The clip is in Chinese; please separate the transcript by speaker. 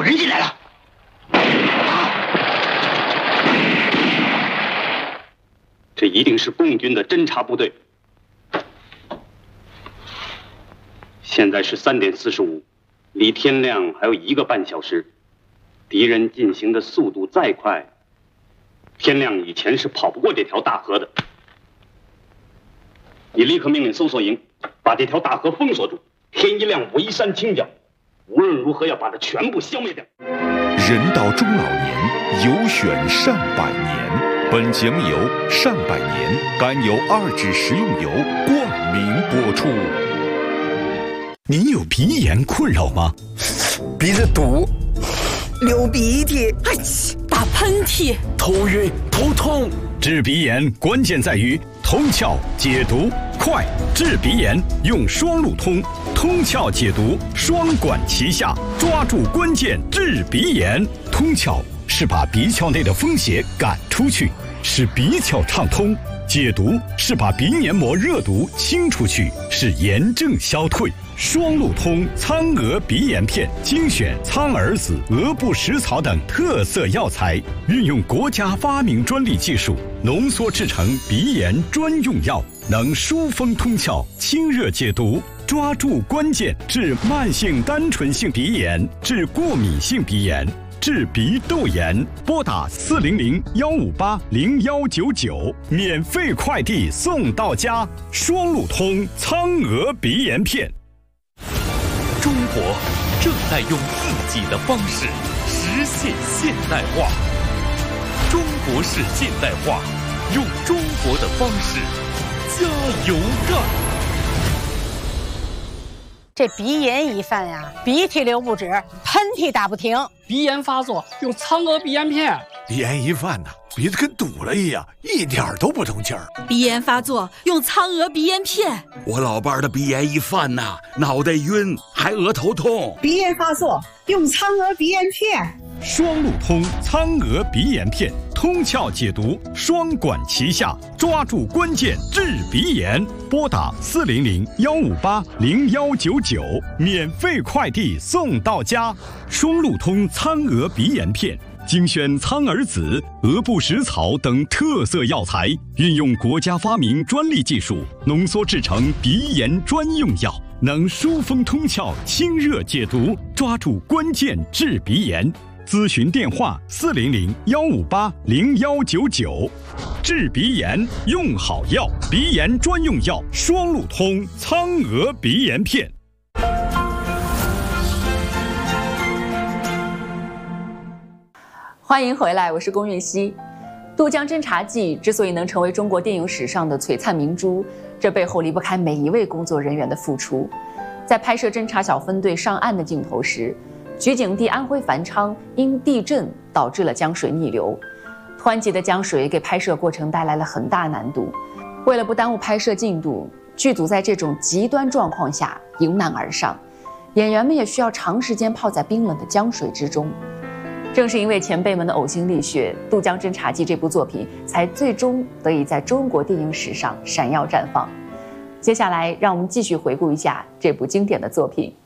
Speaker 1: 人进来了。
Speaker 2: 这一定是共军的侦察部队。现在是3点45，离天亮还有1个半小时。敌人进行的速度再快，天亮以前是跑不过这条大河的。你立刻命令搜索营把这条大河封锁住，天一亮围山清剿，无论如何要把它全部消灭掉。
Speaker 3: 人到中老年，有选善百年。本节目由善百年甘油2酯食用油冠名播出。您有鼻炎困扰吗？
Speaker 4: 鼻子堵，流鼻涕，
Speaker 5: 打喷嚏，
Speaker 4: 头晕头痛。
Speaker 3: 治鼻炎关键在于通窍解毒快，治鼻炎用双路通，通窍解毒双管齐下，抓住关键治鼻炎。通窍是把鼻窍内的风邪赶出去，使鼻窍畅通；解毒是把鼻黏膜热毒清出去，使炎症消退。双路通苍蛾鼻炎片精选苍耳子、鹅不食草等特色药材，运用国家发明专利技术浓缩制成鼻炎专用药，能疏风通窍、清热解毒，抓住关键治慢性单纯性鼻炎、治过敏性鼻炎、治鼻窦炎。拨打400-158-0199，免费快递送到家。双路通苍蛾鼻炎片。
Speaker 6: 中国正在用自己的方式实现现代化。中国式现代化，用中国的方式加油干。
Speaker 5: 这鼻炎一犯呀，鼻涕流不止，喷嚏打不停。
Speaker 7: 鼻炎发作用苍蛾鼻炎片。
Speaker 4: 鼻炎一犯鼻子跟堵了一样，一点都不通气儿。
Speaker 8: 鼻炎发作用苍蛾鼻炎片。
Speaker 9: 我老伴儿的鼻炎一犯脑袋晕，还额头痛。
Speaker 10: 鼻炎发作用苍蛾鼻炎片。
Speaker 3: 双路通苍蛾鼻炎片，通窍解毒双管齐下，抓住关键治鼻炎。拨打400-158-0199，免费快递送到家。双路通苍蛾鼻炎片精选苍耳子、鹅不食草等特色药材，运用国家发明专利技术浓缩制成鼻炎专用药，能疏风通窍、清热解毒，抓住关键治鼻炎。咨询电话400-158-0199。治鼻炎用好药，鼻炎专用药双路通苍蛾鼻炎片。
Speaker 11: 欢迎回来，我是龚运熙。渡江侦察记之所以能成为中国电影史上的璀璨明珠，这背后离不开每一位工作人员的付出。在拍摄侦察小分队上岸的镜头时，局警地安徽繁昌因地震导致了江水逆流，湍急的江水给拍摄过程带来了很大难度。为了不耽误拍摄进度，剧组在这种极端状况下迎难而上，演员们也需要长时间泡在冰冷的江水之中。正是因为前辈们的呕心沥血，《渡江侦察记》这部作品才最终得以在中国电影史上闪耀绽放。接下来，让我们继续回顾一下这部经典的作品。